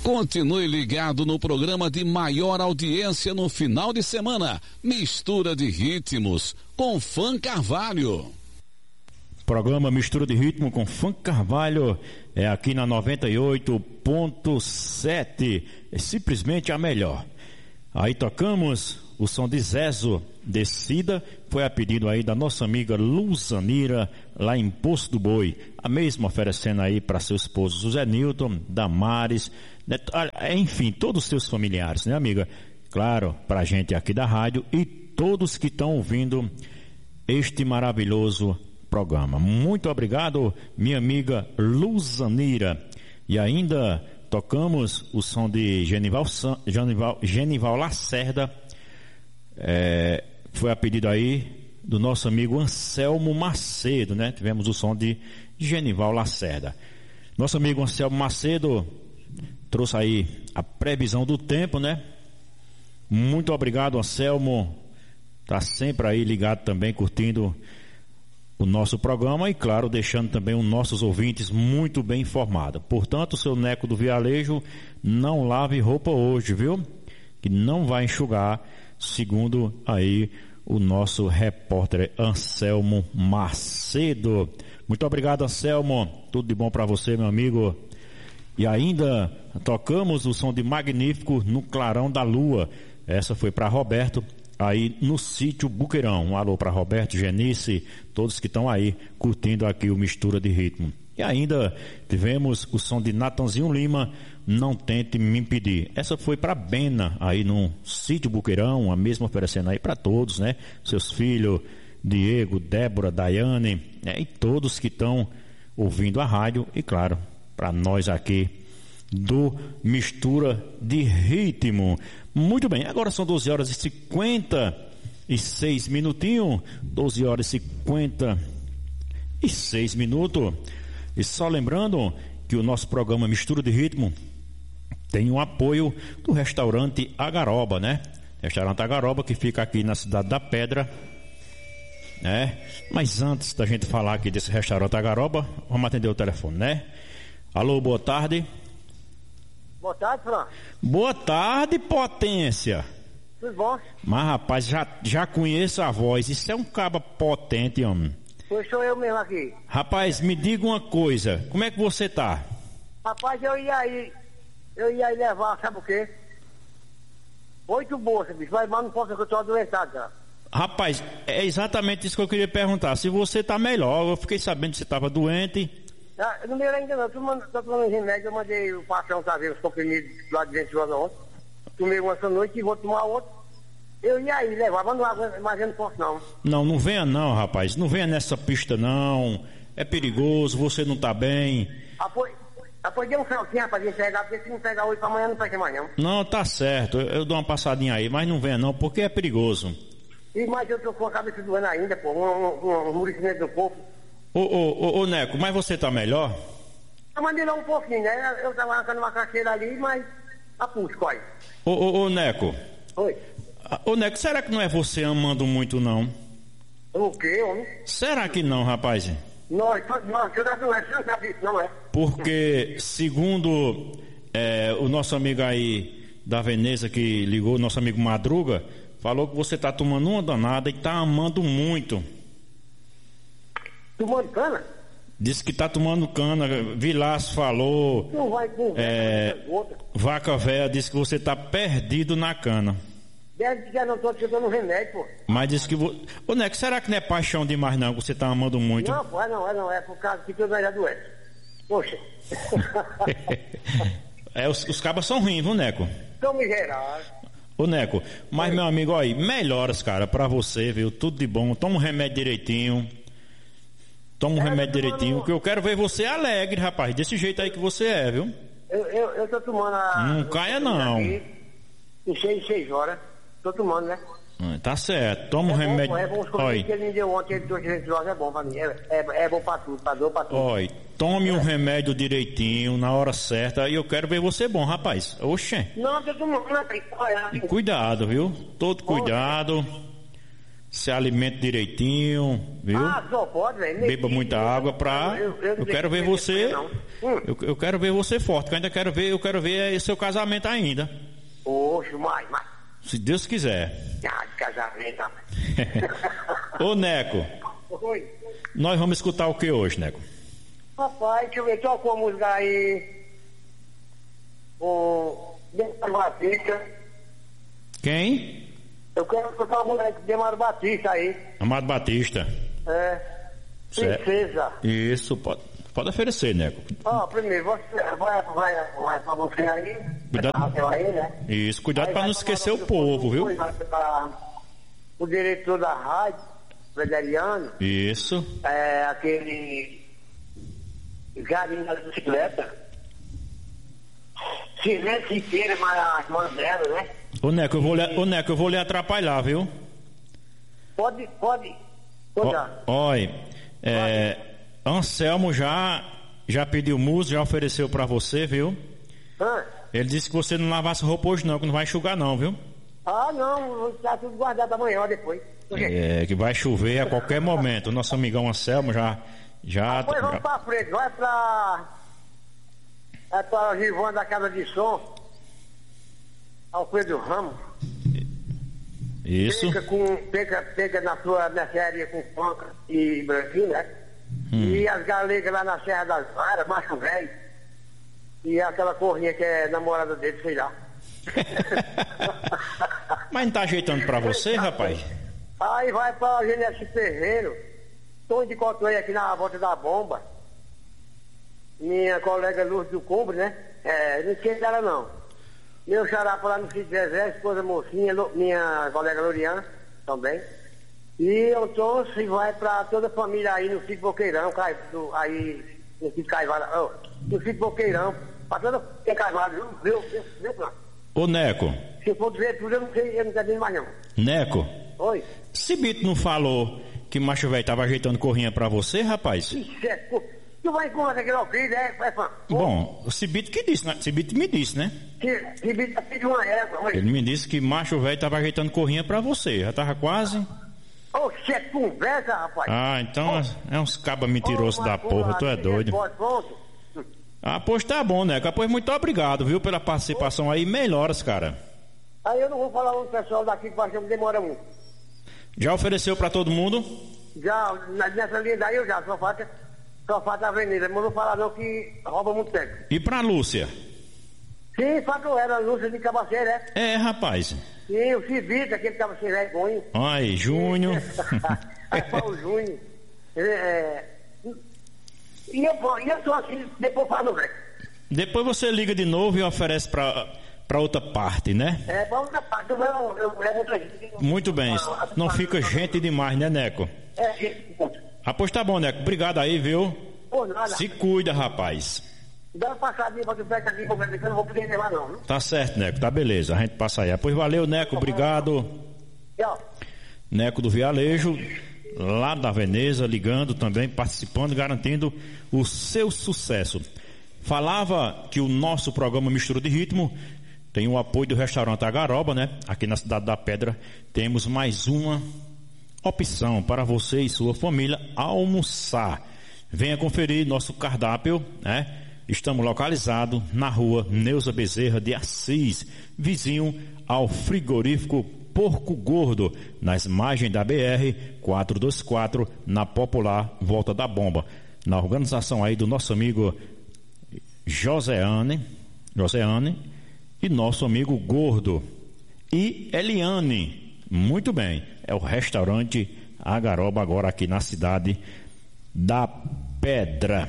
Continue ligado no programa de maior audiência no final de semana, Mistura de Ritmos, com Fã Carvalho. Programa Mistura de Ritmo com Fã Carvalho é aqui na 98.7, é simplesmente a melhor. Aí tocamos o som de Zezo, Descida, foi a pedido aí da nossa amiga Luzanira, lá em Poço do Boi, a mesma oferecendo aí para seu esposo José Nilton, Damares, enfim, todos os seus familiares, né, amiga? Claro, pra gente aqui da rádio e todos que estão ouvindo este maravilhoso programa. Muito obrigado, minha amiga Luzanira. E ainda tocamos o som de Genival Lacerda, foi a pedido aí do nosso amigo Anselmo Macedo, né? Tivemos o som de Genival Lacerda. Nosso amigo Anselmo Macedo trouxe aí a previsão do tempo, né? Muito obrigado, Anselmo. Tá sempre aí ligado também, curtindo o nosso programa e, claro, deixando também os nossos ouvintes muito bem informados. Portanto, seu Neco do Vialejo, não lave roupa hoje, viu? Que não vai enxugar, segundo aí o nosso repórter Anselmo Macedo. Muito obrigado, Anselmo. Tudo de bom para você, meu amigo. E ainda tocamos o som de Magnífico no Clarão da Lua. Essa foi para Roberto, aí no sítio Buqueirão. Um alô para Roberto, Genice, todos que estão aí curtindo aqui o Mistura de Ritmo. E ainda tivemos o som de Natanzinho Lima, Não Tente Me Impedir. Essa foi para Bena, aí no sítio Buqueirão, a mesma oferecendo aí para todos, né? Seus filhos, Diego, Débora, Daiane, né? E todos que estão ouvindo a rádio e, claro, para nós aqui do Mistura de Ritmo. Muito bem, agora são 12 horas e 56 minutinhos, 12 horas e 56 minutos. E só lembrando que o nosso programa Mistura de Ritmo tem um apoio do restaurante Agaroba, né? Restaurante Agaroba, que fica aqui na cidade da Pedra, né? Mas antes da gente falar aqui desse restaurante Agaroba, vamos atender o telefone, né? Alô, boa tarde. Boa tarde, Fran. Boa tarde, potência. Tudo bom? Mas, rapaz, já conheço a voz. Isso é um caba potente, homem. Pois sou eu mesmo aqui. Rapaz, me diga uma coisa. Como é que você tá? Rapaz, eu ia aí levar, sabe o quê? 8 bolsas, bicho. Mas não posso, que eu tô adoentado já. Rapaz, é exatamente isso que eu queria perguntar. Se você tá melhor, eu fiquei sabendo que você tava doente. Não me ainda não, tô tomando remédio, eu mandei o patrão trazer os comprimidos lá de 20 horas ontem. Tomei uma essa noite e vou tomar outra. Eu ia aí levar, mas não aguento, mas eu não posso não. Não venha não, rapaz. Não venha nessa pista não. É perigoso, você não tá bem. Depois deu um saltinho, rapaz, de entregar, porque se não pegar hoje pra amanhã não pega mais não. Não, tá certo. Eu dou uma passadinha aí, mas não venha não, porque é perigoso. Mas eu tô com a cabeça doendo ainda, pô, um murecimento no corpo. Ô, Neco, mas você tá melhor? Eu mandei lá um pouquinho, né? Eu tava arrancando uma caixeira ali, mas a pulso, corre. Ô, Neco. Oi. Ô, Neco, será que não é você amando muito, não? O quê, homem? Será que não, rapaz? Não, você não sabe disso, não é? Porque, segundo o nosso amigo aí da Veneza que ligou, nosso amigo Madruga, falou que você tá tomando uma danada e tá amando muito. Tomando cana? Disse que tá tomando cana. Vilas falou. Não vai com Vaca Véia disse que você tá perdido na cana. Deve que eu não tô dando remédio, pô. Mas disse que Ô, Neco, será que não é paixão demais não, que você tá amando muito? Não, pô, não, é por causa que tu vai doente. Poxa. Os cabas são ruins, viu, Neco? São miseráveis. Ô, Neco, mas meu amigo, olha, melhoras, cara, pra você, viu? Tudo de bom. Toma um remédio direitinho. Toma um remédio direitinho, que eu quero ver você alegre, rapaz. Desse jeito aí que você é, viu? Eu tô tomando Não caia, não. Em 6 horas. Tô tomando, né? Tá certo. Toma um remédio. É bom os que ele me deu ontem, ele trouxe 3 horas, é bom pra mim. É bom pra tudo, pra dor, pra tudo. Olha, tome um remédio direitinho, na hora certa, e eu quero ver você bom, rapaz. Oxê. Não, tô tomando, E cuidado, viu? Todo cuidado. Se alimente direitinho, viu? Só pode, velho. Beba muita água pra... Eu quero ver você... Eu quero ver você forte, que eu ainda quero ver seu casamento ainda. Oxe, mas. Se Deus quiser. Ah, casamento, rapaz. Ô, Neco. Oi. Nós vamos escutar o que hoje, Neco? Rapaz, deixa eu ver, toca uma música aí. O Demaro Batista. Quem? Eu quero tocar uma música de Demaro Batista aí. Amado Batista. Princesa. Isso, pode oferecer, Neco. Primeiro, você vai pra você aí. Cuidado. Aí, né? Isso, cuidado para não esquecer o povo, viu? O diretor da rádio, Frederiano. Isso. Aquele galinho da bicicleta. Silêncio inteiro, mas as mãos dela, né? Ô, Neco, eu vou lhe atrapalhar, viu? Pode. Olha, Anselmo já pediu música, já ofereceu pra você, viu? Ele disse que você não lavasse roupa hoje não, que não vai enxugar não, viu? Não, vou deixar tudo guardado amanhã ou depois. Que vai chover a qualquer momento. O nosso amigão Anselmo já... Depois vamos pra frente, vai pra Givão da Casa de Som, Alfredo Ramos. Isso. Pega na sua mercearia com Fonca e Branquinho, né? E as galegas lá na Serra das Varas, Macho Velho. E aquela corrinha que é namorada dele, sei lá. Mas não tá ajeitando pra você, rapaz? Aí vai pra Genésio Ferreiro, Tom de Cotoia aqui na volta da bomba. Minha colega Luz do Cumbre, né? Não esquece dela não. Meu xarapa lá no sítio Zezé, esposa mocinha, minha colega Loriana também. E o Tom se vai pra toda a família aí no sítio Boqueirão, aí no sítio Caivara, no sítio Boqueirão, pra toda a Caivara, viu? Ô, Neco. Se for dizer tudo, eu não entendo mais não. Neco. Oi. Cibito não falou que macho velho tava ajeitando corrinha pra você, rapaz? Isso é... Tu vai encontrar aquele filho, né? Bom, o Cibito que disse, né? Cibito me disse, né? Cibito pediu uma égua. Ele me disse que macho velho tava ajeitando corrinha pra você. Já tava quase. Oxe, é conversa, rapaz. Então é uns cabas mentirosos da porra, tu é doido. Pois tá bom, né? Pois muito obrigado, viu, pela participação aí. Melhoras, cara. Aí eu não vou falar com o pessoal daqui que que demora muito. Já ofereceu pra todo mundo? Já, nessa linha daí eu já, só falta a avenida, mas não fala não que rouba muito tempo. E pra Lúcia? Sim, era a Lúcia de Cabaceira, né? Rapaz. Sim, o Civita, aquele que tava sem vergonha. Ai, Júnior. O Júnior. E eu sou assim, depois falo, velho. Depois você liga de novo e oferece pra outra parte, né? Pra outra parte, eu levo outra gente. Muito bem, não fica gente demais, né, Neco? Pois tá bom, Neco, obrigado aí, viu? Por nada. Se cuida, rapaz. Dá uma passadinha pra tu pegar aqui, porque eu não vou poder levar não, viu? Tá certo, Neco, tá beleza, a gente passa aí. Pois valeu, Neco, obrigado. Tchau. Neco do Vialejo, lá da Veneza, ligando também, participando, garantindo o seu sucesso. Falava que o nosso programa Mistura de Ritmo tem o apoio do restaurante Agaroba, né? Aqui na Cidade da Pedra temos mais uma opção para você e sua família almoçar. Venha conferir nosso cardápio, né? Estamos localizados na rua Neuza Bezerra de Assis, vizinho ao frigorífico Porco Gordo, nas margens da BR-424, na popular Volta da Bomba. Na organização aí do nosso amigo Joseane e nosso amigo Gordo e Eliane. Muito bem, é o restaurante Agaroba agora aqui na Cidade da Pedra.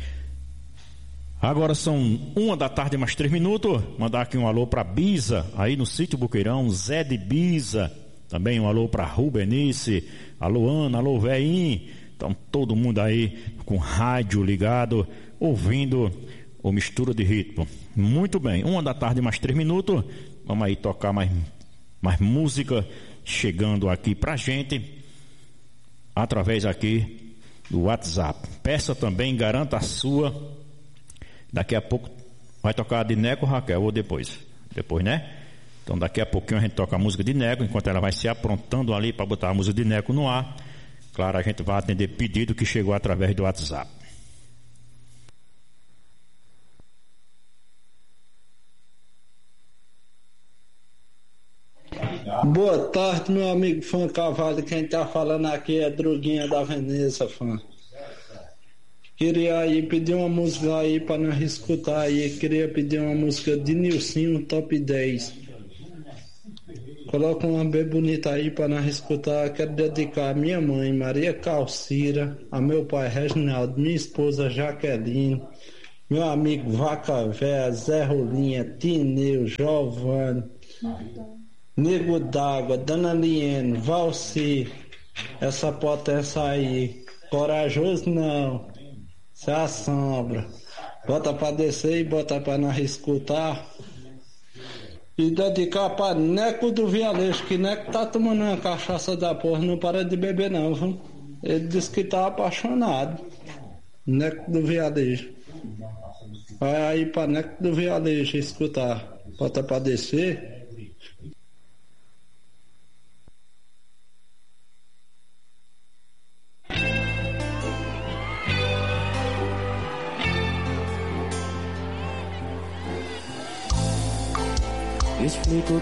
Agora são 1h mais 3 minutos. Mandar aqui um alô para Bisa, aí no sítio Boqueirão, Zé de Bisa. Também um alô para Rubenice, alô Ana, alô Veinho. Então todo mundo aí com rádio ligado, ouvindo o Mistura de Ritmo. Muito bem, 1h mais 3 minutos. Vamos aí tocar mais música chegando aqui pra gente através aqui do WhatsApp. Peça também, garanta a sua. Daqui a pouco vai tocar a de Neco, Raquel, ou depois? Depois, né? Então daqui a pouquinho a gente toca a música de Neco, enquanto ela vai se aprontando ali para botar a música de Neco no ar. Claro, a gente vai atender pedido que chegou através do WhatsApp. Boa tarde, meu amigo Fã Cavalho. Quem tá falando aqui é Druguinha da Veneza, fã. Queria aí pedir uma música aí pra nós escutar aí. Queria pedir uma música de Nilcinho, Top 10. Coloca uma bem bonita aí pra nós escutar. Quero dedicar a minha mãe, Maria Calcira, a meu pai Reginaldo, minha esposa Jaqueline, meu amigo Vaca Véia, Zé Rolinha, Tineu, Giovanni, Nego d'Água, Dona Liene, Valci, essa potência aí. Corajoso não, se assombra. Bota pra descer e bota pra nós escutar. E dedicar pra Neco do Vialejo, que Neco tá tomando uma cachaça da porra, não para de beber não, viu? Ele disse que tá apaixonado. Neco do Vialejo. Vai aí pra Neco do Vialejo escutar. Bota pra descer. Explico